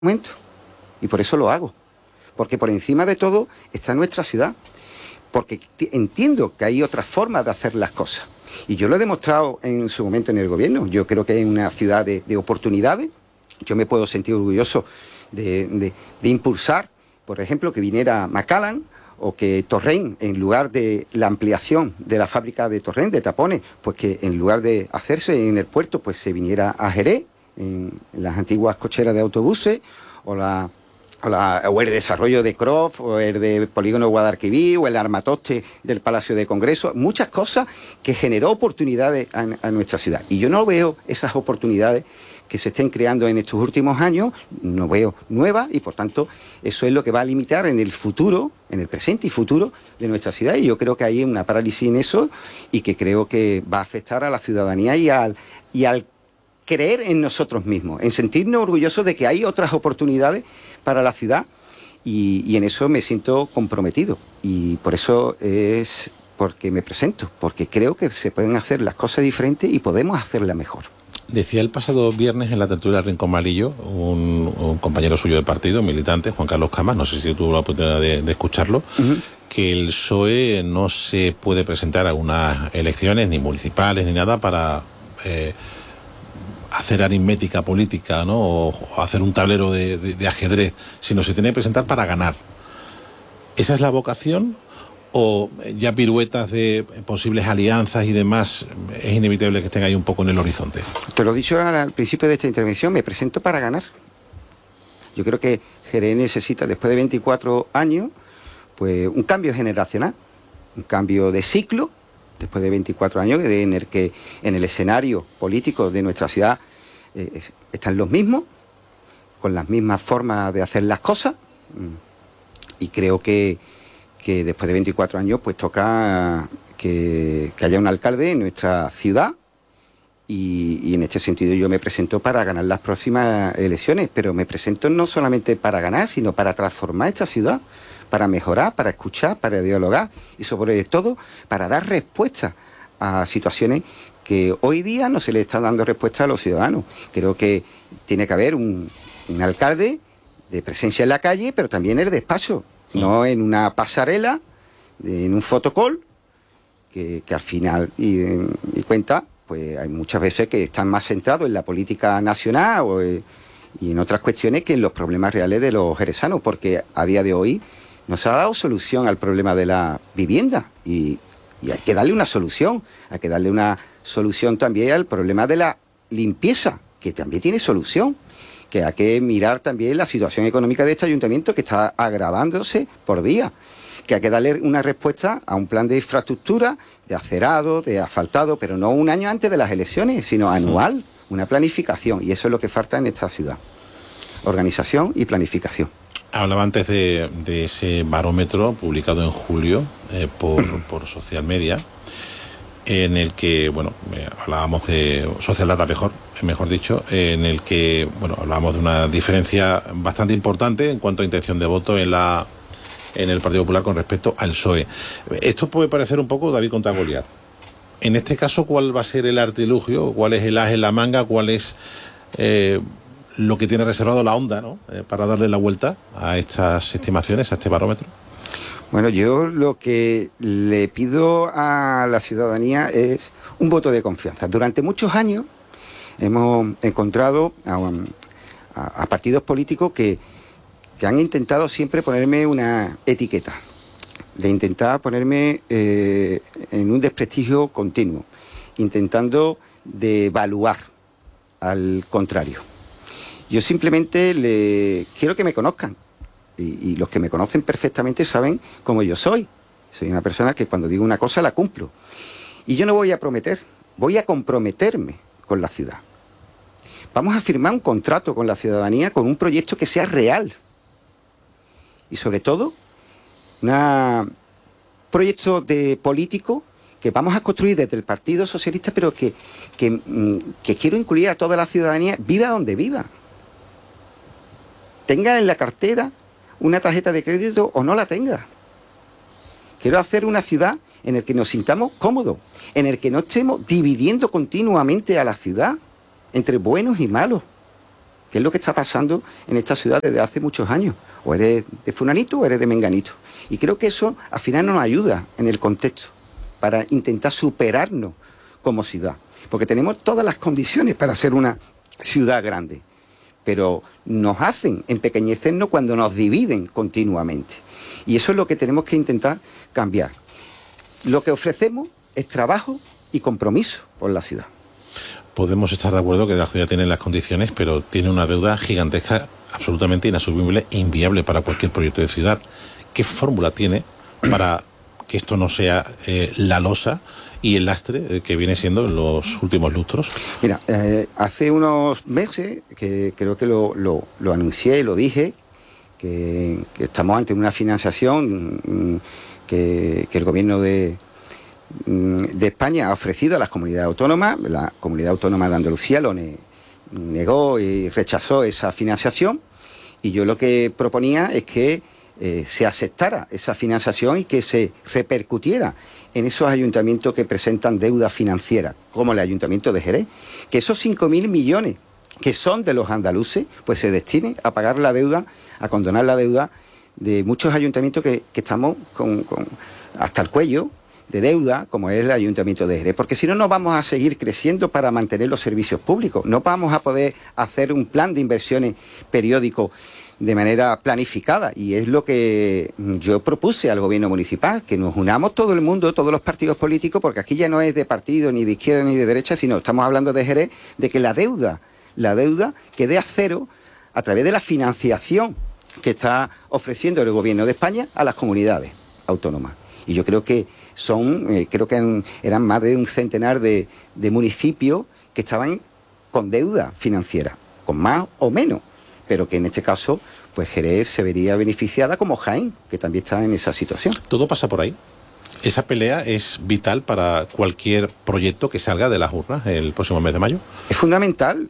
momento. Y por eso lo hago. Porque por encima de todo está nuestra ciudad. Porque entiendo que hay otras formas de hacer las cosas. Y yo lo he demostrado en su momento en el gobierno. Yo creo que es una ciudad de oportunidades. Yo me puedo sentir orgulloso de impulsar, por ejemplo, que viniera Macallan o que Torrent, en lugar de la ampliación de la fábrica de Torrent, de tapones, pues que en lugar de hacerse en el puerto, pues se viniera a Jerez, en las antiguas cocheras de autobuses, o el desarrollo de Croft, o el de Polígono Guadalquivir, o el armatoste del Palacio de Congreso, muchas cosas que generó oportunidades a nuestra ciudad. Y yo no veo esas oportunidades que se estén creando en estos últimos años, no veo nuevas, y por tanto eso es lo que va a limitar en el futuro, en el presente y futuro de nuestra ciudad, y yo creo que hay una parálisis en eso, y que creo que va a afectar a la ciudadanía y al creer en nosotros mismos, en sentirnos orgullosos de que hay otras oportunidades para la ciudad, y en eso me siento comprometido, y por eso es porque me presento, porque creo que se pueden hacer las cosas diferentes y podemos hacerlas mejor. Decía el pasado viernes en la tertulia del Rincón Malillo un compañero suyo de partido, militante, Juan Carlos Camas, no sé si tuvo la oportunidad de escucharlo, que el PSOE no se puede presentar a unas elecciones ni municipales ni nada para hacer aritmética política, ¿no? o hacer un tablero de ajedrez, sino se tiene que presentar para ganar. ¿Esa es la vocación? ¿O ya piruetas de posibles alianzas y demás es inevitable que estén ahí un poco en el horizonte? Te lo he dicho al principio de esta intervención, me presento para ganar. Yo creo que Jerez necesita, después de 24 años, pues un cambio generacional, un cambio de ciclo, después de 24 años, en el que en el escenario político de nuestra ciudad están los mismos, con las mismas formas de hacer las cosas, y creo que después de 24 años pues toca que haya un alcalde en nuestra ciudad, y en este sentido yo me presento para ganar las próximas elecciones, pero me presento no solamente para ganar, sino para transformar esta ciudad, para mejorar, para escuchar, para dialogar y sobre todo para dar respuesta a situaciones que hoy día no se le está dando respuesta a los ciudadanos. Creo que tiene que haber un alcalde de presencia en la calle, pero también en el despacho. No en una pasarela, en un fotocall, que al final y cuenta, pues hay muchas veces que están más centrados en la política nacional y en otras cuestiones que en los problemas reales de los jerezanos, porque a día de hoy no se ha dado solución al problema de la vivienda, y hay que darle una solución, hay que darle una solución también al problema de la limpieza, que también tiene solución, que hay que mirar también la situación económica de este ayuntamiento, que está agravándose por día, que hay que darle una respuesta a un plan de infraestructura, de acerado, de asfaltado, pero no un año antes de las elecciones, sino anual, una planificación, y eso es lo que falta en esta ciudad, organización y planificación. Hablaba antes de ese barómetro publicado en julio por Social Media, en el que, bueno, hablábamos de Social Data mejor dicho, en el que, bueno, hablábamos de una diferencia bastante importante en cuanto a intención de voto en el Partido Popular con respecto al PSOE. Esto puede parecer un poco David contra Goliat. En este caso, ¿cuál va a ser el artilugio? ¿Cuál es el as en la manga? ¿Cuál es lo que tiene reservado la Onda, ¿no? Para darle la vuelta a estas estimaciones, a este barómetro? Bueno, yo lo que le pido a la ciudadanía es un voto de confianza. Durante muchos años hemos encontrado a partidos políticos que han intentado siempre ponerme una etiqueta, de intentar ponerme en un desprestigio continuo, intentando devaluar al contrario. Yo simplemente quiero que me conozcan, y los que me conocen perfectamente saben cómo yo soy. Soy una persona que cuando digo una cosa la cumplo. Y yo no voy a prometer, voy a comprometerme con la ciudad. Vamos a firmar un contrato con la ciudadanía, con un proyecto que sea real. Y sobre todo, un proyecto de político que vamos a construir desde el Partido Socialista, pero que quiero incluir a toda la ciudadanía, viva donde viva. Tenga en la cartera una tarjeta de crédito o no la tenga. Quiero hacer una ciudad en la que nos sintamos cómodos, en el que no estemos dividiendo continuamente a la ciudad entre buenos y malos. que es lo que está pasando en esta ciudad desde hace muchos años. O eres de fulanito o eres de menganito. Y creo que eso al final nos ayuda en el contexto para intentar superarnos como ciudad. Porque tenemos todas las condiciones para ser una ciudad grande, pero nos hacen empequeñecernos cuando nos dividen continuamente. Y eso es lo que tenemos que intentar cambiar. Lo que ofrecemos es trabajo y compromiso por la ciudad. Podemos estar de acuerdo que la ciudad tiene las condiciones, pero tiene una deuda gigantesca, absolutamente inasumible e inviable para cualquier proyecto de ciudad. ¿Qué fórmula tiene para que esto no sea la losa y el lastre que viene siendo en los últimos lustros? Mira, hace unos meses, que creo que lo anuncié y lo dije, que estamos ante una financiación que el gobierno de España ha ofrecido a las comunidades autónomas. La comunidad autónoma de Andalucía lo negó y rechazó esa financiación, y yo lo que proponía es que se aceptara esa financiación y que se repercutiera en esos ayuntamientos que presentan deuda financiera, como el Ayuntamiento de Jerez, que esos 5.000 millones que son de los andaluces, pues se destinen a pagar la deuda, a condonar la deuda de muchos ayuntamientos que estamos con hasta el cuello de deuda, como es el Ayuntamiento de Jerez, porque si no, no vamos a seguir creciendo para mantener los servicios públicos, no vamos a poder hacer un plan de inversiones periódico de manera planificada, y es lo que yo propuse al gobierno municipal, que nos unamos todo el mundo, todos los partidos políticos, porque aquí ya no es de partido, ni de izquierda ni de derecha, sino estamos hablando de Jerez, de que la deuda quede a cero a través de la financiación que está ofreciendo el gobierno de España a las comunidades autónomas. Y yo creo que eran más de un centenar de municipios que estaban con deuda financiera, con más o menos, pero que en este caso, pues Jerez se vería beneficiada, como Jaén, que también está en esa situación. Todo pasa por ahí. ¿Esa pelea es vital para cualquier proyecto que salga de las urnas el próximo mes de mayo? Es fundamental.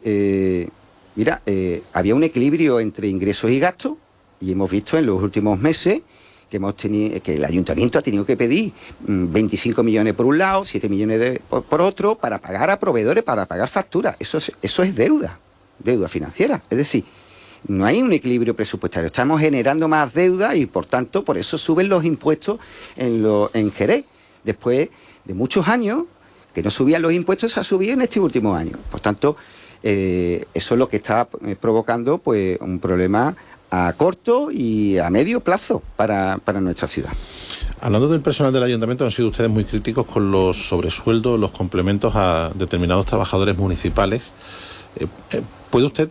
Había un equilibrio entre ingresos y gastos, y hemos visto en los últimos meses que el ayuntamiento ha tenido que pedir 25 millones por un lado, 7 millones por otro, para pagar a proveedores, para pagar facturas. Eso es deuda financiera. Es decir, no hay un equilibrio presupuestario. Estamos generando más deuda y, por tanto, por eso suben los impuestos en Jerez. Después de muchos años que no subían los impuestos, se ha subido en este último año. Por tanto, eso es lo que está provocando pues un problema a corto y a medio plazo para nuestra ciudad. Hablando del personal del ayuntamiento, han sido ustedes muy críticos con los sobresueldos, los complementos a determinados trabajadores municipales. ¿Puede usted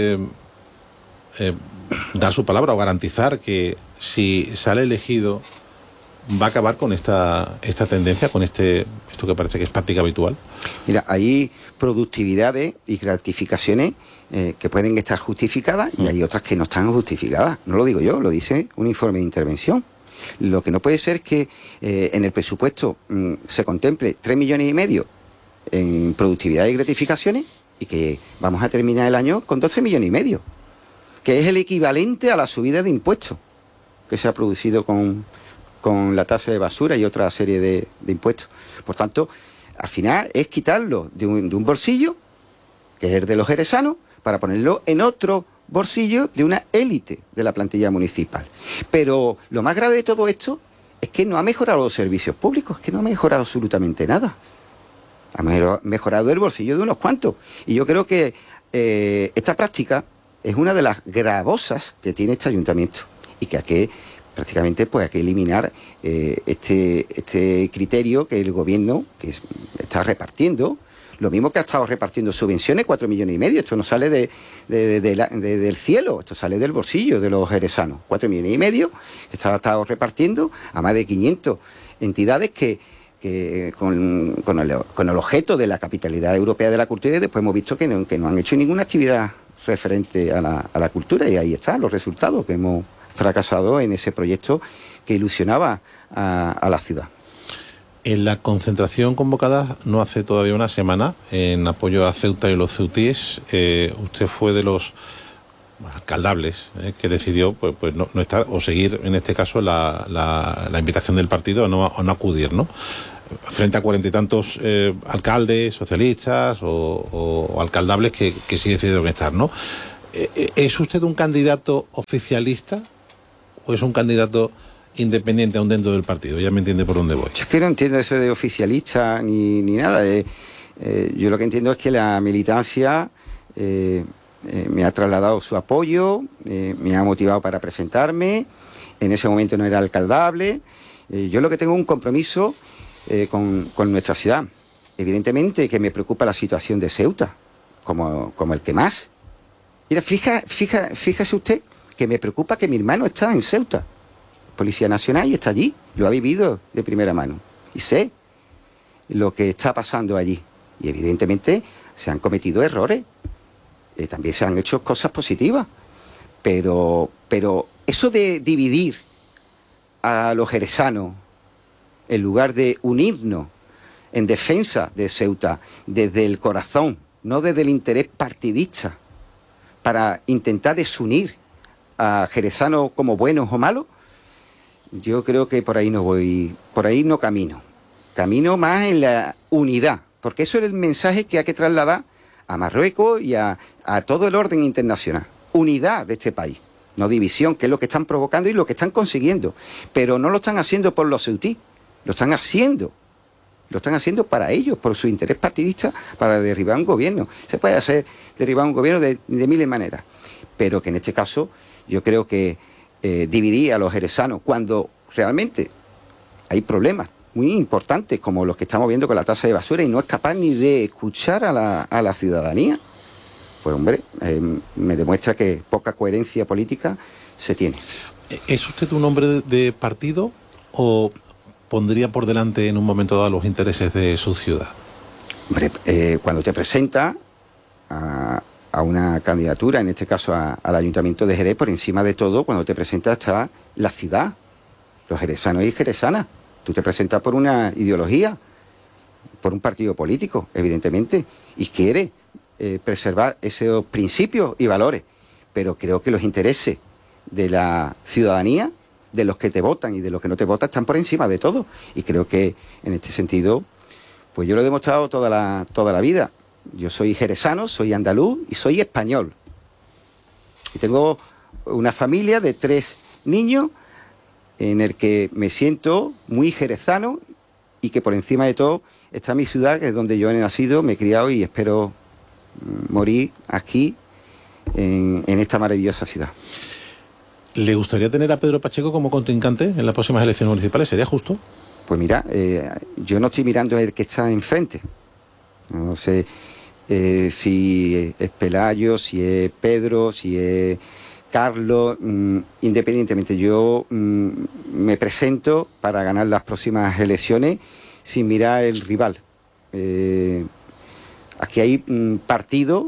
dar su palabra o garantizar que si sale elegido va a acabar con esta tendencia, con esto que parece que es práctica habitual? Mira, hay productividades y gratificaciones que pueden estar justificadas y hay otras que no están justificadas. No lo digo yo, lo dice un informe de intervención. Lo que no puede ser es que en el presupuesto se contemple 3,5 millones en productividad y gratificaciones y que vamos a terminar el año con 12,5 millones, que es el equivalente a la subida de impuestos que se ha producido con la tasa de basura y otra serie de impuestos. Por tanto, al final es quitarlo de un bolsillo, que es el de los jerezanos, para ponerlo en otro bolsillo de una élite de la plantilla municipal. Pero lo más grave de todo esto es que no ha mejorado los servicios públicos, que no ha mejorado absolutamente nada. Ha mejorado el bolsillo de unos cuantos. Y yo creo que esta práctica es una de las gravosas que tiene este ayuntamiento y que hay que eliminar este criterio que el gobierno que está repartiendo. Lo mismo que ha estado repartiendo subvenciones, 4,5 millones. Esto no sale del cielo, esto sale del bolsillo de los jerezanos. 4,5 millones que ha estado repartiendo a más de 500 entidades que con el objeto de la capitalidad europea de la cultura, y después hemos visto que no han hecho ninguna actividad referente a la cultura, y ahí están los resultados, que hemos fracasado en ese proyecto que ilusionaba a la ciudad. En la concentración convocada no hace todavía una semana en apoyo a Ceuta y los ceutíes, usted fue de los alcaldables que decidió pues no estar, o seguir en este caso la invitación del partido o no acudir, ¿no? Frente a 40 y tantos alcaldes socialistas o alcaldables que sí decidieron estar, ¿no? ¿Es usted un candidato oficialista o es un candidato independiente aún dentro del partido? Ya me entiende por dónde voy. Yo es que no entiendo eso de oficialista ni nada. Yo lo que entiendo es que la militancia me ha trasladado su apoyo, me ha motivado para presentarme. En ese momento no era alcaldable. Yo lo que tengo es un compromiso con nuestra ciudad. Evidentemente que me preocupa la situación de Ceuta, como el que más. Mira, fíjese usted que me preocupa que mi hermano está en Ceuta, Policía Nacional, y está allí, lo ha vivido de primera mano. Y sé lo que está pasando allí. Y evidentemente se han cometido errores, también se han hecho cosas positivas. Pero eso de dividir a los jerezanos en lugar de unirnos en defensa de Ceuta desde el corazón, no desde el interés partidista, para intentar desunir a jerezanos como buenos o malos, yo creo que por ahí no voy, por ahí no camino. Camino más en la unidad, porque eso es el mensaje que hay que trasladar a Marruecos y a todo el orden internacional. Unidad de este país, no división, que es lo que están provocando y lo que están consiguiendo. Pero no lo están haciendo por los ceutí, lo están haciendo para ellos, por su interés partidista, para derribar un gobierno. Se puede derribar un gobierno de miles maneras, pero que en este caso yo creo que dividir a los jerezanos cuando realmente hay problemas muy importantes como los que estamos viendo con la tasa de basura y no es capaz ni de escuchar a la ciudadanía, pues hombre, me demuestra que poca coherencia política se tiene. ¿Es usted un hombre de partido o pondría por delante en un momento dado los intereses de su ciudad? Hombre, cuando te presenta a una candidatura, en este caso al Ayuntamiento de Jerez, por encima de todo, cuando te presentas está la ciudad, los jerezanos y jerezanas. Tú te presentas por una ideología, por un partido político, evidentemente, y quieres preservar esos principios y valores, pero creo que los intereses de la ciudadanía, de los que te votan y de los que no te votan, están por encima de todo. Y creo que en este sentido, pues yo lo he demostrado toda la vida. Yo soy jerezano, soy andaluz y soy español. Y tengo una familia de 3 niños en el que me siento muy jerezano y que por encima de todo está mi ciudad, que es donde yo he nacido, me he criado y espero morir aquí, en esta maravillosa ciudad. ¿Le gustaría tener a Pedro Pacheco como contrincante en las próximas elecciones municipales? ¿Sería justo? Pues mira, yo no estoy mirando el que está enfrente. No sé si es Pelayo, si es Pedro, si es Carlos. Independientemente, yo me presento para ganar las próximas elecciones sin mirar el rival. Aquí hay un partido,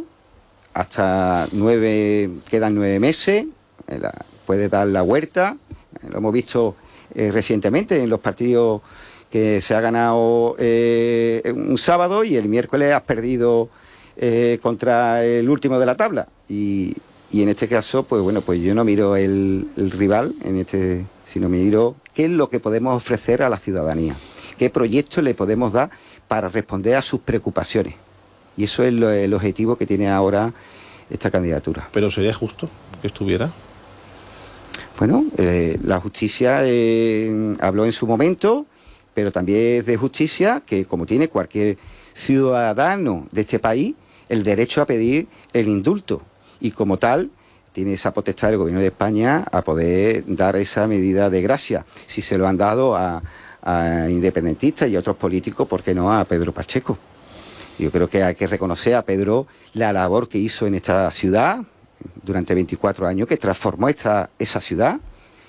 quedan 9 meses, puede dar la vuelta. Lo hemos visto recientemente en los partidos que se ha ganado un sábado y el miércoles has perdido contra el último de la tabla. Y en este caso, pues bueno, pues yo no miro el rival, sino miro qué es lo que podemos ofrecer a la ciudadanía, qué proyectos le podemos dar para responder a sus preocupaciones. Y eso es el objetivo que tiene ahora esta candidatura. ¿Pero sería justo que estuviera? Bueno, la justicia habló en su momento, pero también es de justicia que, como tiene cualquier ciudadano de este país, el derecho a pedir el indulto. Y como tal, tiene esa potestad el Gobierno de España a poder dar esa medida de gracia. Si se lo han dado a independentistas y a otros políticos, ¿por qué no a Pedro Pacheco? Yo creo que hay que reconocer a Pedro la labor que hizo en esta ciudad durante 24 años, que transformó esa ciudad,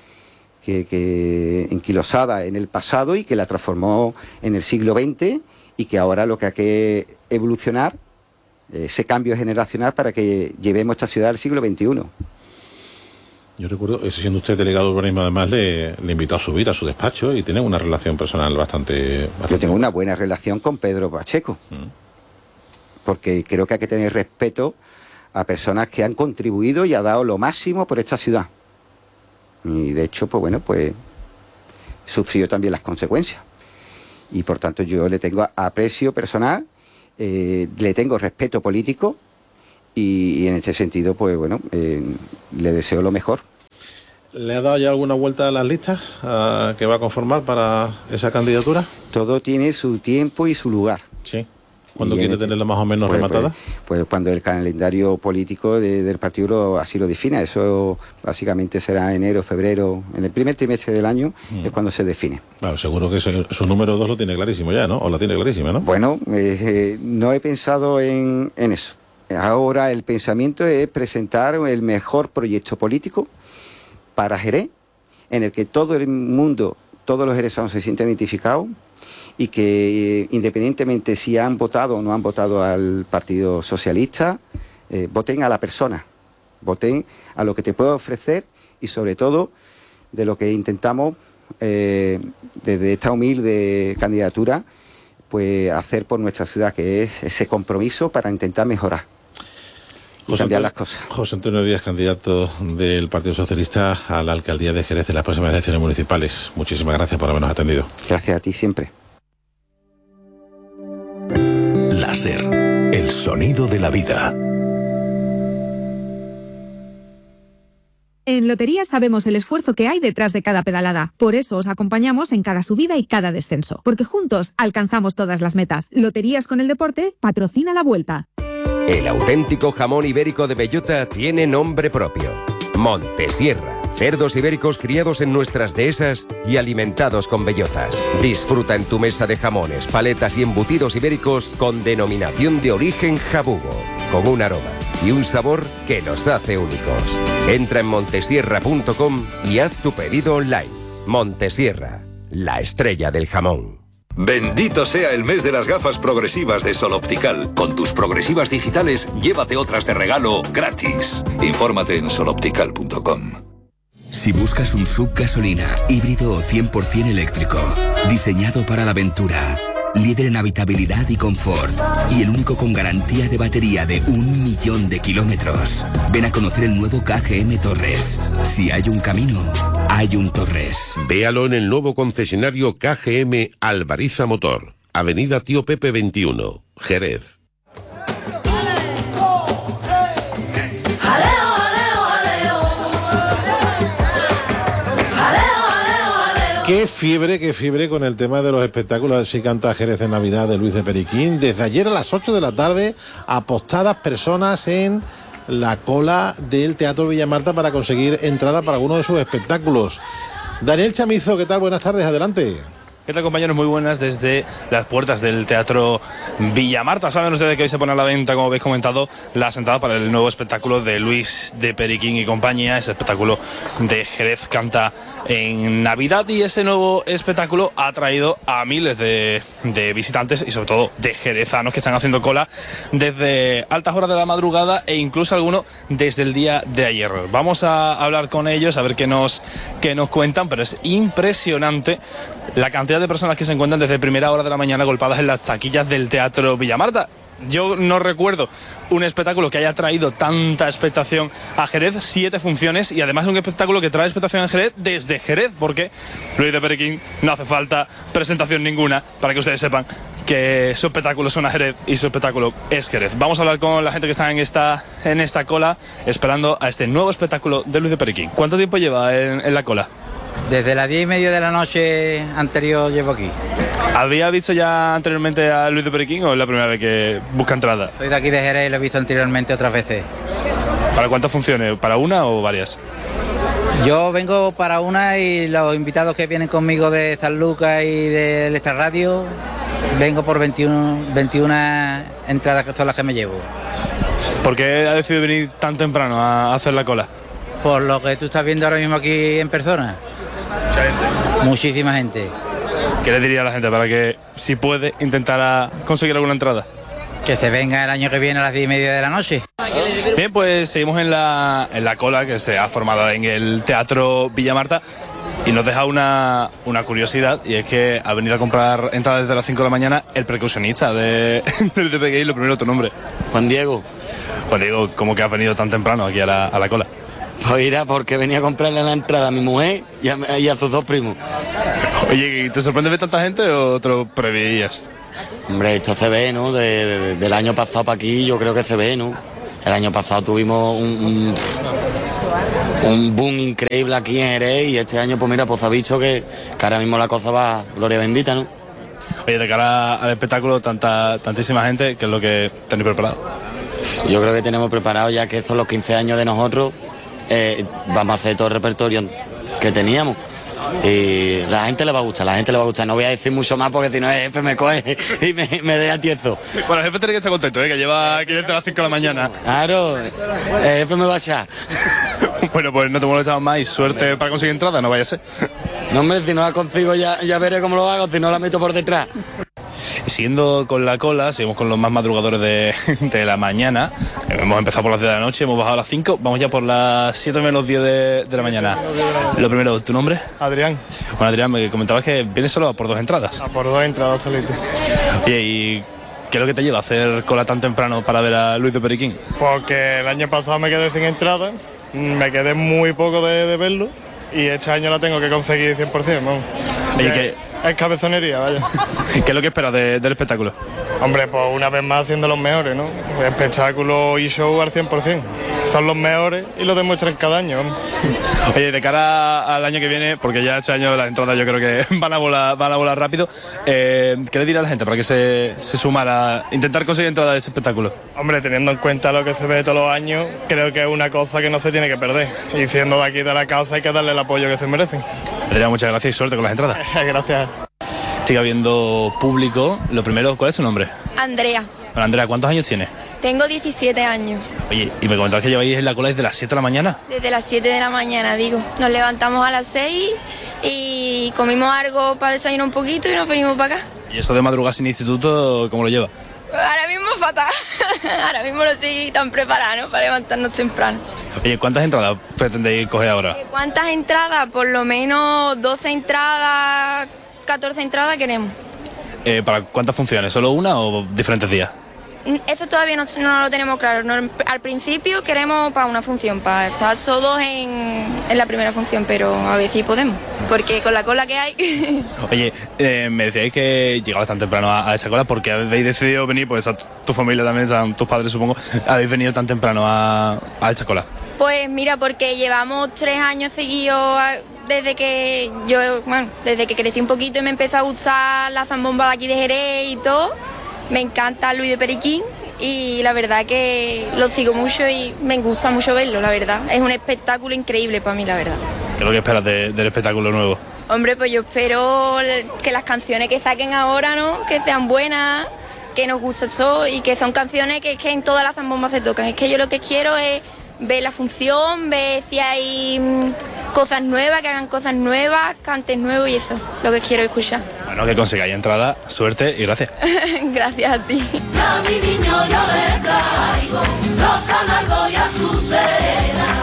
que enquilosada en el pasado y que la transformó en el siglo XX y que ahora lo que hay que evolucionar, ese cambio generacional para que llevemos esta ciudad al siglo XXI. Yo recuerdo, siendo usted delegado de urbanismo, además le invitó a subir a su despacho y tiene una relación personal bastante... Yo tengo una buena relación con Pedro Pacheco, porque creo que hay que tener respeto a personas que han contribuido y ha dado lo máximo por esta ciudad. Y de hecho, pues bueno, pues sufrió también las consecuencias. Y por tanto yo le tengo aprecio personal, le tengo respeto político y en este sentido, pues bueno, le deseo lo mejor. ¿Le ha dado ya alguna vuelta a las listas que va a conformar para esa candidatura? Todo tiene su tiempo y su lugar. Sí. ¿Cuándo quiere tenerla más o menos rematada? Pues cuando el calendario político del partido así lo defina. Eso básicamente será enero, febrero, en el primer trimestre del año es cuando se define. Claro, seguro que su número 2 lo tiene clarísimo ya, ¿no? O la tiene clarísima, ¿no? Bueno, no he pensado en eso. Ahora el pensamiento es presentar el mejor proyecto político para Jerez, en el que todo el mundo, todos los jerezanos se sienten identificados y que independientemente si han votado o no han votado al Partido Socialista, voten a la persona, voten a lo que te puede ofrecer y sobre todo de lo que intentamos desde esta humilde candidatura pues hacer por nuestra ciudad, que es ese compromiso para intentar mejorar. Cambiar las cosas. José Antonio Díaz, candidato del Partido Socialista a la alcaldía de Jerez en las próximas elecciones municipales. Muchísimas gracias por habernos atendido. Gracias a ti siempre. Láser, el sonido de la vida. En Loterías sabemos el esfuerzo que hay detrás de cada pedalada. Por eso os acompañamos en cada subida y cada descenso. Porque juntos alcanzamos todas las metas. Loterías con el deporte patrocina la Vuelta. El auténtico jamón ibérico de bellota tiene nombre propio. Montesierra. Cerdos ibéricos criados en nuestras dehesas y alimentados con bellotas. Disfruta en tu mesa de jamones, paletas y embutidos ibéricos con denominación de origen jabugo, con un aroma y un sabor que los hace únicos. Entra en montesierra.com y haz tu pedido online. Montesierra, la estrella del jamón. Bendito sea el mes de las gafas progresivas de Sol Optical. Con tus progresivas digitales, llévate otras de regalo gratis. Infórmate en soloptical.com. Si buscas un SUV gasolina, híbrido o 100% eléctrico, diseñado para la aventura, líder en habitabilidad y confort, y el único con garantía de batería de 1.000.000 de kilómetros, ven a conocer el nuevo KGM Torres. Si hay un camino, hay un Torres. Véalo en el nuevo concesionario KGM Alvariza Motor, Avenida Tío Pepe 21, Jerez. Qué fiebre con el tema de los espectáculos. Si canta Jerez en Navidad de Luis de Periquín. Desde ayer a las 8 de la tarde, apostadas personas en la cola del Teatro Villamarta para conseguir entrada para alguno de sus espectáculos. Daniel Chamizo, ¿qué tal? Buenas tardes, adelante. ¿Qué tal, compañeros? Muy buenas desde las puertas del Teatro Villamarta. Saben ustedes que hoy se pone a la venta, como habéis comentado, las entradas para el nuevo espectáculo de Luis de Periquín y compañía. Ese espectáculo de Jerez canta en Navidad, y ese nuevo espectáculo ha traído a miles de visitantes y sobre todo de jerezanos que están haciendo cola desde altas horas de la madrugada e incluso algunos desde el día de ayer. Vamos a hablar con ellos, a ver qué nos cuentan, pero es impresionante la cantidad de personas que se encuentran desde primera hora de la mañana agolpadas en las taquillas del Teatro Villamarta. Yo no recuerdo un espectáculo que haya traído tanta expectación a Jerez, 7 funciones, y además un espectáculo que trae expectación a Jerez desde Jerez, porque Luis de Periquín no hace falta presentación ninguna para que ustedes sepan que su espectáculo suena a Jerez y su espectáculo es Jerez. Vamos a hablar con la gente que está en esta cola esperando a este nuevo espectáculo de Luis de Periquín. ¿Cuánto tiempo lleva en la cola? Desde las 10:30 de la noche anterior llevo aquí. ¿Había visto ya anteriormente a Luis de Periquín o es la primera vez que busca entrada? Soy de aquí de Jerez y lo he visto anteriormente otras veces. ¿Para cuántas funciones? ¿Para una o varias? Yo vengo para una, y los invitados que vienen conmigo de San Lucas y del Extra Radio, vengo por 21 entradas, que son las que me llevo. ¿Por qué ha decidido venir tan temprano a hacer la cola? Por lo que tú estás viendo ahora mismo aquí en persona. Mucha gente. Muchísima gente. ¿Qué le diría a la gente para que, si puede, intentara conseguir alguna entrada? Que se venga el año que viene a las 10:30 de la noche. Bien, pues seguimos en la cola que se ha formado en el Teatro Villamarta, y nos deja una curiosidad, y es que ha venido a comprar entradas desde las 5 de la mañana el percusionista del DPGI. Lo primero, tu nombre. Juan Diego. Juan Diego, ¿cómo que has venido tan temprano aquí a la cola? Pues mira, porque venía a comprarle la entrada a mi mujer y a sus 2 primos. Oye, ¿te sorprende ver tanta gente o te lo preveías? Hombre, esto se ve, ¿no? Del año pasado para aquí, yo creo que se ve, ¿no? El año pasado tuvimos un boom increíble aquí en Jerez y este año, pues mira, pues ha dicho que ahora mismo la cosa va, gloria bendita, ¿no? Oye, de cara al espectáculo, tantísima gente, ¿qué es lo que tenéis preparado? Yo creo que tenemos preparado, ya que son los 15 años de nosotros, vamos a hacer todo el repertorio que teníamos. Y la gente le va a gustar, No voy a decir mucho más porque si no el jefe me coge y me deja tieso. Bueno, el jefe tiene que estar contento, que lleva aquí desde las 5 de la mañana. Claro, el jefe me va a echar. Bueno, pues no te molestamos más y suerte para conseguir entrada, no vaya a ser. No, hombre, si no la consigo ya veré cómo lo hago, si no la meto por detrás. Y siguiendo con la cola, seguimos con los más madrugadores de la mañana. Hemos empezado por las 10 de la noche, hemos bajado a las 5, vamos ya por las 7 menos 10 de la mañana. Lo primero, ¿tu nombre? Adrián. Bueno, Adrián, me comentabas que vienes solo por 2 entradas. Por 2 entradas solito. Oye, ¿y qué es lo que te lleva a hacer cola tan temprano para ver a Luis de Periquín? Porque el año pasado me quedé sin entrada, me quedé muy poco de verlo y este año la tengo que conseguir 100%, ¿no? Es cabezonería, vaya. ¿Qué es lo que esperas del espectáculo? Hombre, pues una vez más siendo los mejores, ¿no? Espectáculo y show al 100%. Son los mejores y lo demuestran cada año. Oye, de cara al año que viene, porque ya este año las entradas yo creo que van a volar rápido, ¿qué le dirá a la gente para que se sumara a intentar conseguir entradas de ese espectáculo? Hombre, teniendo en cuenta lo que se ve todos los años, creo que es una cosa que no se tiene que perder. Y siendo de aquí de la casa hay que darle el apoyo que se merecen. Adrián, muchas gracias y suerte con las entradas. Gracias. Sigue habiendo público. Lo primero, ¿cuál es su nombre? Andrea. Bueno, Andrea, ¿cuántos años tienes? Tengo 17 años. Oye, y me comentabas que lleváis en la cola desde las 7 de la mañana. Desde las 7 de la mañana, digo. Nos levantamos a las 6 y comimos algo para desayunar un poquito y nos venimos para acá. ¿Y eso de madrugar sin instituto, cómo lo lleva? Ahora mismo fatal. Ahora mismo no estoy tan preparada, ¿no? Para levantarnos temprano. Oye, ¿cuántas entradas pretendéis coger ahora? ¿Cuántas entradas? Por lo menos 12 entradas, 14 entradas queremos. ¿Para cuántas funciones? ¿Solo una o diferentes días? Eso todavía no lo tenemos claro. Al principio queremos para una función, para estar todos en la primera función, pero a ver si podemos, porque con la cola que hay... Oye, me decíais que llegabas tan temprano a esa cola porque habéis decidido venir, pues a tu familia también, a tus padres supongo, habéis venido tan temprano a esta cola. Pues mira, porque llevamos 3 años seguidos desde que crecí un poquito y me empezó a gustar la zambomba de aquí de Jerez y todo. Me encanta Luis de Periquín y la verdad que lo sigo mucho y me gusta mucho verlo, la verdad. Es un espectáculo increíble para mí, la verdad. ¿Qué es lo que esperas del espectáculo nuevo? Hombre, pues yo espero que las canciones que saquen ahora, ¿no? Que sean buenas, que nos guste todo y que son canciones que en todas las zambombas se tocan. Es que yo lo que quiero es ver la función, ver si hay cosas nuevas, que hagan cosas nuevas, cantes nuevos y eso, lo que quiero escuchar. Bueno, que consigáis entrada, suerte y gracias. Gracias a ti. A mi niño yo le traigo rosa, nardo y azucena.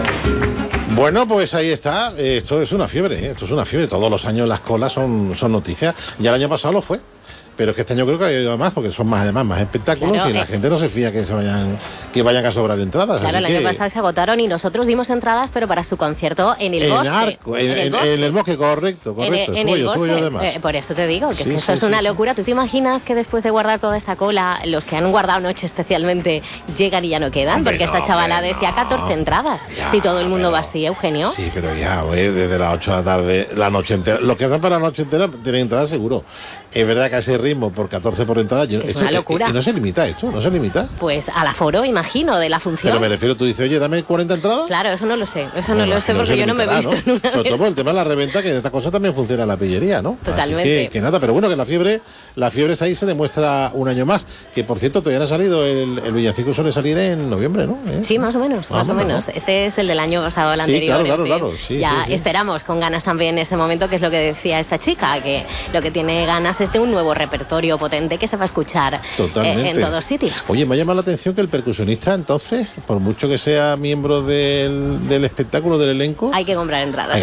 Bueno, pues ahí está. Esto es una fiebre, Esto es una fiebre. Todos los años las colas son noticias. Ya el año pasado lo fue. Pero es que este año creo que ha ido más, porque son más espectáculos, claro, y la gente no se fía que vayan a sobrar entradas. Claro, el año pasado se agotaron y nosotros dimos entradas, pero para su concierto en el Bosque. En el Bosque, correcto. En el Bosque, por eso te digo, que esto es una locura. ¿Tú te imaginas que después de guardar toda esta cola, los que han guardado noche especialmente llegan y ya no quedan? Porque esta chavala decía 14 entradas. Ya, si todo el mundo va así, Eugenio. Sí, pero ya, desde las 8 de la tarde, la noche entera. Los que están para la noche entera tienen entradas seguro. Es verdad que a ese ritmo, por 14 por entrada, es una locura. Y no se limita esto, no se limita. Pues al aforo, imagino, de la función. Pero me refiero, tú dices, oye, dame 40 entradas. Claro, eso no lo sé, porque yo no me he visto. ¿no? Sobre todo por el tema de la reventa, que de esta cosa también funciona la pillería, ¿no? Totalmente. Así que nada, pero bueno, que la fiebre es ahí, se demuestra un año más. Que por cierto, todavía no ha salido, el villancico suele salir en noviembre, ¿no? Sí, más o menos. Este es el del año pasado, el anterior. Claro. Ya esperamos con ganas también ese momento, que es lo que decía esta chica, que lo que tiene ganas es de un nuevo repertorio potente que se va a escuchar en todos sitios. Oye, me ha llamado la atención que el percusionista, entonces, por mucho que sea miembro del espectáculo, del elenco, hay que comprar entradas.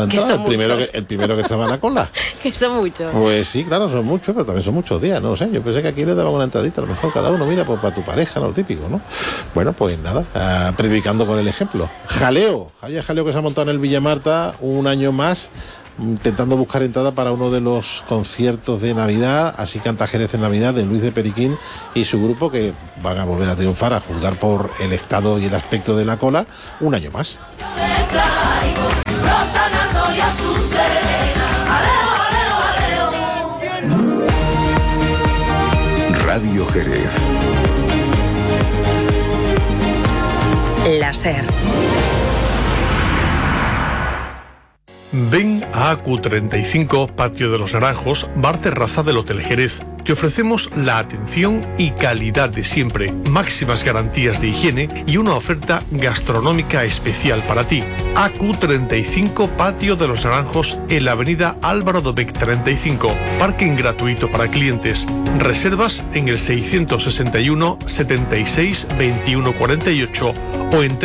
El primero que estaba en la cola. Que son muchos. Pues sí, claro, son muchos, pero también son muchos días, no lo sé. Yo pensé que aquí le daban una entradita, a lo mejor cada uno, mira, pues para tu pareja, lo típico, ¿no? Bueno, pues nada, predicando con el ejemplo. Jaleo que se ha montado en el Villa Marta un año más. intentando buscar entrada para uno de los conciertos de Navidad, Así canta Jerez en Navidad, de Luis de Periquín y su grupo, que van a volver a triunfar, a juzgar por el estado y el aspecto de la cola, un año más. Radio Jerez. La SER. Ven a AQ35, Patio de los Naranjos, bar terraza del Hotel Jerez. Te ofrecemos la atención y calidad de siempre, máximas garantías de higiene y una oferta gastronómica especial para ti. AQ35, Patio de los Naranjos, en la avenida Álvaro Dobech 35. Parking gratuito para clientes. Reservas en el 661 76 21 48 o en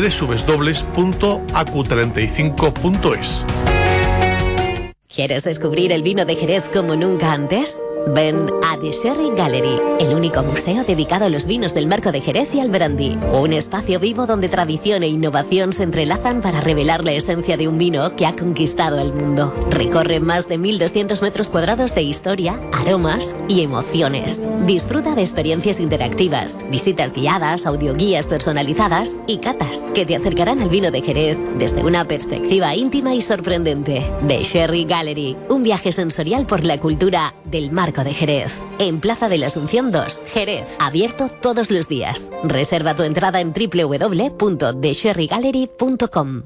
www.acu35.es. ¿Quieres descubrir el vino de Jerez como nunca antes? Ven a The Sherry Gallery, el único museo dedicado a los vinos del Marco de Jerez y al brandy. Un espacio vivo donde tradición e innovación se entrelazan para revelar la esencia de un vino que ha conquistado el mundo. Recorre más de 1.200 metros cuadrados de historia, aromas y emociones. Disfruta de experiencias interactivas, visitas guiadas, audioguías personalizadas y catas que te acercarán al vino de Jerez desde una perspectiva íntima y sorprendente. The Sherry Gallery, un viaje sensorial por la cultura del Marco de Jerez. En Plaza de la Asunción 2, Jerez. Abierto todos los días. Reserva tu entrada en www.thesherrygallery.com.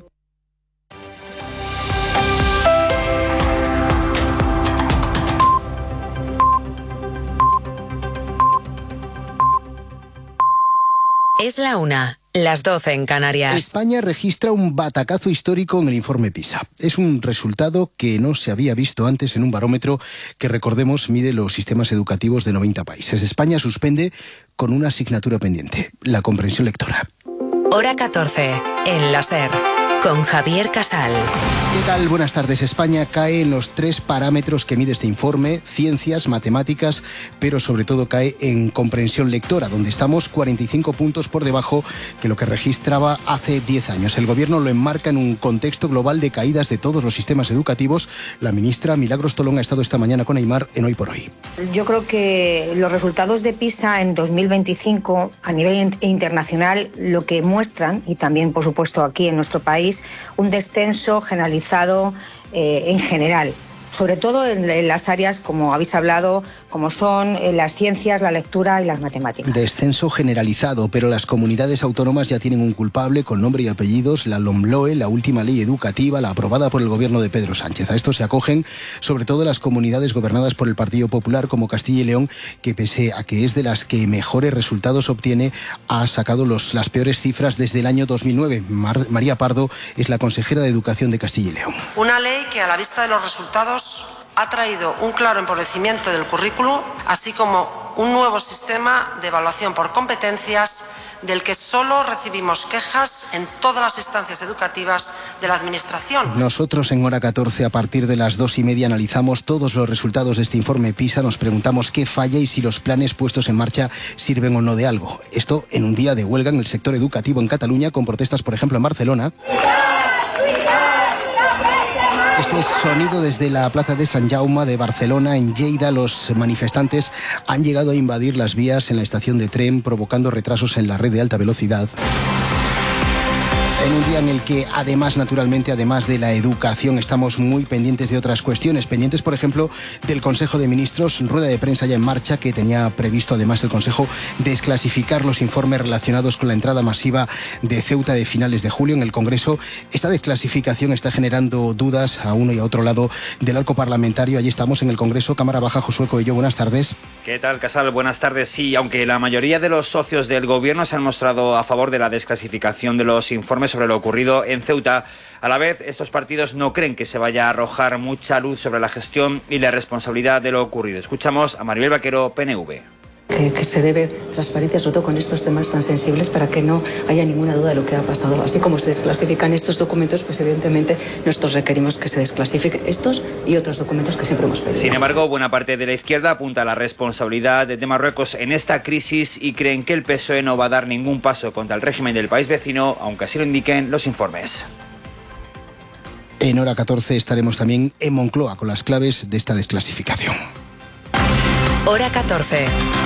Es la 1, las 12 en Canarias. España registra un batacazo histórico en el informe PISA. Es un resultado que no se había visto antes en un barómetro que, recordemos, mide los sistemas educativos de 90 países. España suspende con una asignatura pendiente, la comprensión lectora. Hora 14, en la SER, con Javier Casal. ¿Qué tal? Buenas tardes. España cae en los 3 parámetros que mide este informe: ciencias, matemáticas, pero sobre todo cae en comprensión lectora, donde estamos 45 puntos por debajo que lo que registraba hace 10 años. El gobierno lo enmarca en un contexto global de caídas de todos los sistemas educativos. La ministra Milagros Tolón ha estado esta mañana con Aimar en Hoy por Hoy. Yo creo que los resultados de PISA en 2025 a nivel internacional lo que muestran, y también por supuesto aquí en nuestro país, un descenso generalizado en general, sobre todo en las áreas, como habéis hablado, como son las ciencias, la lectura y las matemáticas. Descenso generalizado, pero las comunidades autónomas ya tienen un culpable con nombre y apellidos: la LOMLOE, la última ley educativa, la aprobada por el gobierno de Pedro Sánchez. A esto se acogen sobre todo las comunidades gobernadas por el Partido Popular, como Castilla y León, que pese a que es de las que mejores resultados obtiene, ha sacado las peores cifras desde el año 2009. María Pardo es la consejera de Educación de Castilla y León. Una ley que, a la vista de los resultados, ha traído un claro empobrecimiento del currículo, así como un nuevo sistema de evaluación por competencias del que solo recibimos quejas en todas las instancias educativas de la Administración. Nosotros en Hora 14, a partir de las 2:30, analizamos todos los resultados de este informe PISA. Nos preguntamos qué falla y si los planes puestos en marcha sirven o no de algo. Esto en un día de huelga en el sector educativo en Cataluña, con protestas, por ejemplo, en Barcelona. Este es sonido desde la plaza de Sant Jaume de Barcelona. En Lleida, los manifestantes han llegado a invadir las vías en la estación de tren, provocando retrasos en la red de alta velocidad. En un día en el que, además, naturalmente, además de la educación, estamos muy pendientes de otras cuestiones. Pendientes, por ejemplo, del Consejo de Ministros, rueda de prensa ya en marcha, que tenía previsto, además, el Consejo desclasificar los informes relacionados con la entrada masiva de Ceuta de finales de julio en el Congreso. Esta desclasificación está generando dudas a uno y a otro lado del arco parlamentario. Allí estamos en el Congreso. Cámara Baja, Josué Coello, buenas tardes. ¿Qué tal, Casal? Buenas tardes. Sí, aunque la mayoría de los socios del Gobierno se han mostrado a favor de la desclasificación de los informes sobre lo ocurrido en Ceuta, a la vez estos partidos no creen que se vaya a arrojar mucha luz sobre la gestión y la responsabilidad de lo ocurrido. Escuchamos a Maribel Vaquero, PNV. Que se debe transparencia, sobre todo con estos temas tan sensibles, para que no haya ninguna duda de lo que ha pasado. Así como se desclasifican estos documentos, pues evidentemente nosotros requerimos que se desclasifiquen estos y otros documentos que siempre hemos pedido. Sin embargo, buena parte de la izquierda apunta a la responsabilidad de Marruecos en esta crisis y creen que el PSOE no va a dar ningún paso contra el régimen del país vecino, aunque así lo indiquen los informes. En hora 14 estaremos también en Moncloa con las claves de esta desclasificación. Hora 14.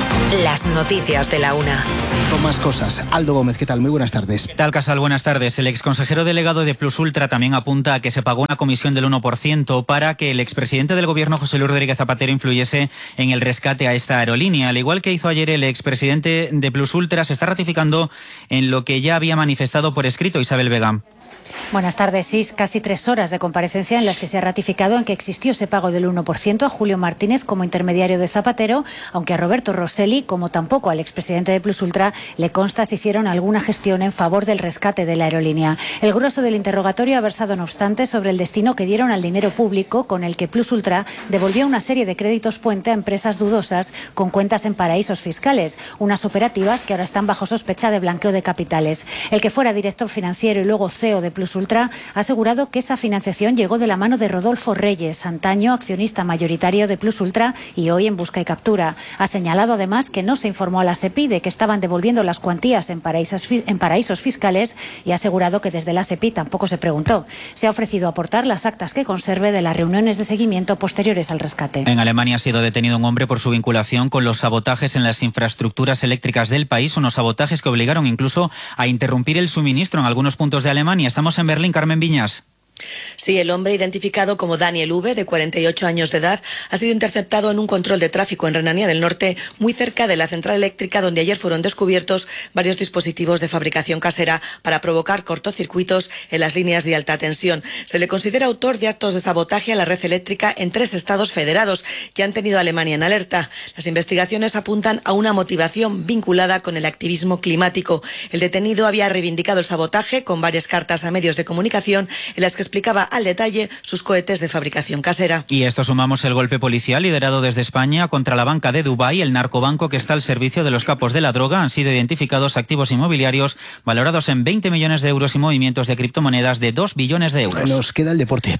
Las noticias de la una. Con más cosas. Aldo Gómez, ¿qué tal? Muy buenas tardes. ¿Qué tal, Casal? Buenas tardes. El exconsejero delegado de Plus Ultra también apunta a que se pagó una comisión del 1% para que el expresidente del gobierno, José Luis Rodríguez Zapatero, influyese en el rescate a esta aerolínea. Al igual que hizo ayer el expresidente de Plus Ultra, se está ratificando en lo que ya había manifestado por escrito Isabel Vega. Buenas tardes. Sí, casi 3 horas de comparecencia en las que se ha ratificado en que existió ese pago del 1% a Julio Martínez como intermediario de Zapatero, aunque a Roberto Rosselli, como tampoco al expresidente de Plus Ultra, le consta si hicieron alguna gestión en favor del rescate de la aerolínea. El grueso del interrogatorio ha versado, no obstante, sobre el destino que dieron al dinero público con el que Plus Ultra devolvió una serie de créditos puente a empresas dudosas con cuentas en paraísos fiscales, unas operativas que ahora están bajo sospecha de blanqueo de capitales. El que fuera director financiero y luego CEO de Plus Ultra ha asegurado que esa financiación llegó de la mano de Rodolfo Reyes, antaño accionista mayoritario de Plus Ultra y hoy en busca y captura. Ha señalado además que no se informó a la SEPI de que estaban devolviendo las cuantías en paraísos fiscales y ha asegurado que desde la SEPI tampoco se preguntó. Se ha ofrecido aportar las actas que conserve de las reuniones de seguimiento posteriores al rescate. En Alemania ha sido detenido un hombre por su vinculación con los sabotajes en las infraestructuras eléctricas del país, unos sabotajes que obligaron incluso a interrumpir el suministro en algunos puntos de Alemania. Estamos en Berlín, Carmen Viñas. Sí, el hombre identificado como Daniel V, de 48 años de edad, ha sido interceptado en un control de tráfico en Renania del Norte, muy cerca de la central eléctrica donde ayer fueron descubiertos varios dispositivos de fabricación casera para provocar cortocircuitos en las líneas de alta tensión. Se le considera autor de actos de sabotaje a la red eléctrica en 3 estados federados que han tenido a Alemania en alerta. Las investigaciones apuntan a una motivación vinculada con el activismo climático. El detenido había reivindicado el sabotaje con varias cartas a medios de comunicación en las que explicaba al detalle sus cohetes de fabricación casera. Y esto sumamos el golpe policial liderado desde España contra la banca de Dubái, el narcobanco que está al servicio de los capos de la droga. Han sido identificados activos inmobiliarios valorados en 20 millones de euros y movimientos de criptomonedas de 2 billones de euros. Nos queda el deporte.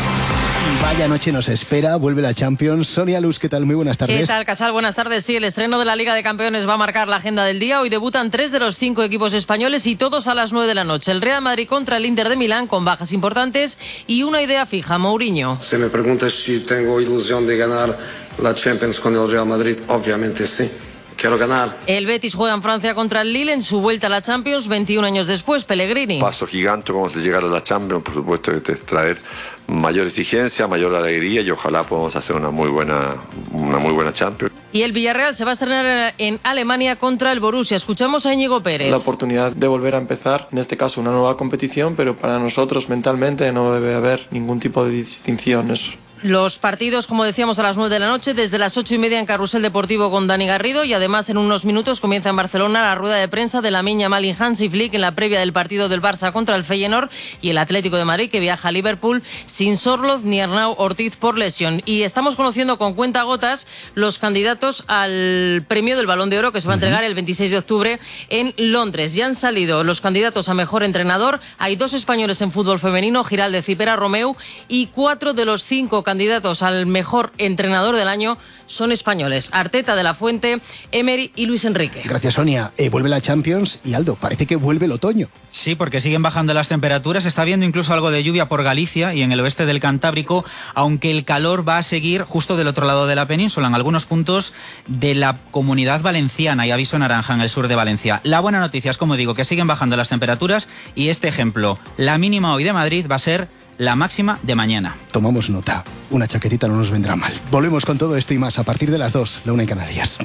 Vaya noche nos espera, vuelve la Champions. Sonia Luz, ¿qué tal? Muy buenas tardes. ¿Qué tal, Casal? Buenas tardes. Sí, el estreno de la Liga de Campeones va a marcar la agenda del día. Hoy debutan 3 de los 5 equipos españoles y todos a las 9 de la noche. El Real Madrid contra el Inter de Milán con bajas importantes y una idea fija, Mourinho. Si me preguntas si tengo ilusión de ganar la Champions con el Real Madrid, obviamente sí. Quiero ganar. El Betis juega en Francia contra el Lille en su vuelta a la Champions 21 años después. Pellegrini. Paso gigante como de llegar a la Champions, por supuesto que te traer mayor exigencia, mayor alegría y ojalá podamos hacer una muy buena Champions. Y el Villarreal se va a estrenar en Alemania contra el Borussia. Escuchamos a Íñigo Pérez. La oportunidad de volver a empezar, en este caso una nueva competición, pero para nosotros mentalmente no debe haber ningún tipo de distinción. Los partidos, como decíamos, a las 9 de la noche, desde las 8:30 en Carrusel Deportivo con Dani Garrido y además en unos minutos comienza en Barcelona la rueda de prensa de Lamine Yamal y Hansi Flick en la previa del partido del Barça contra el Feyenoord y el Atlético de Madrid que viaja a Liverpool sin Sorloth ni Arnau Ortiz por lesión. Y estamos conociendo con cuentagotas los candidatos al premio del Balón de Oro que se va a entregar el 26 de octubre en Londres. Ya han salido los candidatos a mejor entrenador. Hay 2 españoles en fútbol femenino, Giraldez y Pera Romeu, y 4 de los 5 candidatos al mejor entrenador del año son españoles. Arteta, De la Fuente, Emery y Luis Enrique. Gracias, Sonia. Vuelve la Champions y Aldo, parece que vuelve el otoño. Sí, porque siguen bajando las temperaturas. Está habiendo incluso algo de lluvia por Galicia y en el oeste del Cantábrico, aunque el calor va a seguir justo del otro lado de la península, en algunos puntos de la Comunidad Valenciana y aviso naranja en el sur de Valencia. La buena noticia es, como digo, que siguen bajando las temperaturas y este ejemplo, la mínima hoy de Madrid va a ser la máxima de mañana. Tomamos nota. Una chaquetita no nos vendrá mal. Volvemos con todo esto y más a partir de las 2, la 1 en Canarias.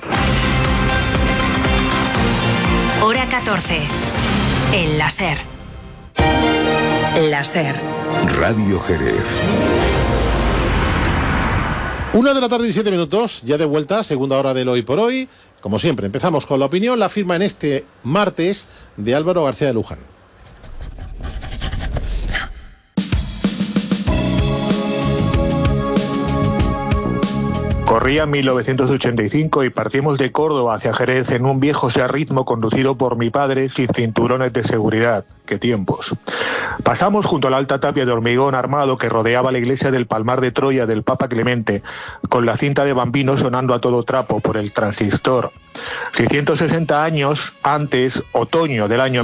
Hora 14. El láser. Láser. Radio Jerez. 1:07 ya de vuelta, segunda hora del Hoy por Hoy. Como siempre, empezamos con la opinión, la firma en este martes de Álvaro García de Luján. Corría 1985 y partimos de Córdoba hacia Jerez en un viejo Seat Ritmo conducido por mi padre sin cinturones de seguridad. ¡Qué tiempos! Pasamos junto a la alta tapia de hormigón armado que rodeaba la iglesia del Palmar de Troya del Papa Clemente, con la cinta de Bambino sonando a todo trapo por el transistor. 660 años antes, otoño del año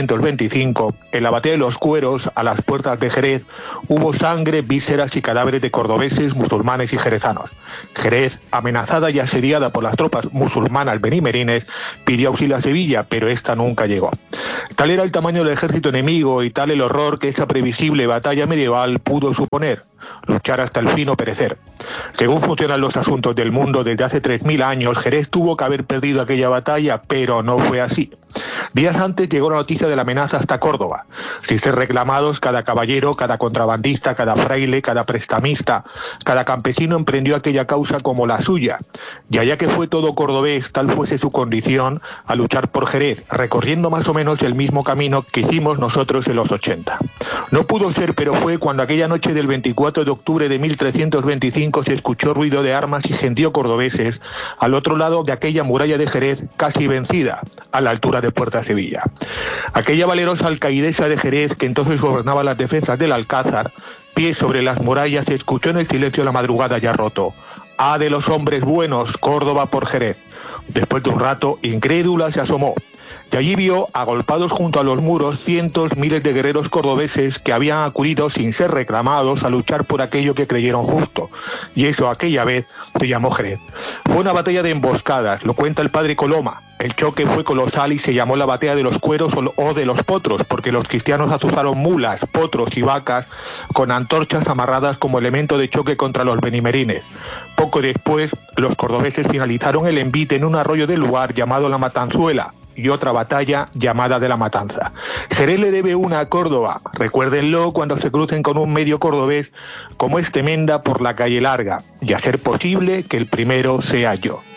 1325, en la Batalla de los Cueros, a las puertas de Jerez, hubo sangre, vísceras y cadáveres de cordobeses, musulmanes y jerezanos. Jerez, amenazada y asediada por las tropas musulmanas benimerines, pidió auxilio a Sevilla, pero esta nunca llegó. Tal era el tamaño del ejército enemigo y tal el horror que esa previsible batalla medieval pudo suponer. Luchar hasta el fin o perecer. Según funcionan los asuntos del mundo desde hace 3000 años, Jerez tuvo que haber perdido aquella batalla, pero no fue así. Días antes llegó la noticia de la amenaza hasta Córdoba. Sin ser reclamados, cada caballero, cada contrabandista, cada fraile, cada prestamista, cada campesino emprendió aquella causa como la suya. Y allá que fue todo cordobés, tal fuese su condición, a luchar por Jerez, recorriendo más o menos el mismo camino que hicimos nosotros en los 80. No pudo ser, pero fue cuando aquella noche del 24 de octubre de 1325 se escuchó ruido de armas y gentío cordobeses al otro lado de aquella muralla de Jerez casi vencida, a la altura de Puerta Sevilla. Aquella valerosa alcaidesa de Jerez, que entonces gobernaba las defensas del Alcázar, pie sobre las murallas, se escuchó en el silencio la madrugada ya roto: ¡Ah de los hombres buenos, Córdoba por Jerez! Después de un rato, incrédula se asomó. Y allí vio, agolpados junto a los muros, cientos, miles de guerreros cordobeses que habían acudido sin ser reclamados a luchar por aquello que creyeron justo. Y eso aquella vez se llamó Jerez. Fue una batalla de emboscadas, lo cuenta el padre Coloma. El choque fue colosal y se llamó la batalla de los Cueros o de los Potros, porque los cristianos azuzaron mulas, potros y vacas con antorchas amarradas como elemento de choque contra los benimerines. Poco después, los cordobeses finalizaron el envite en un arroyo del lugar llamado La Matanzuela, y otra batalla llamada de La Matanza. Jerez le debe una a Córdoba, recuérdenlo cuando se crucen con un medio cordobés como este Menda por la calle larga, y a ser posible que el primero sea yo.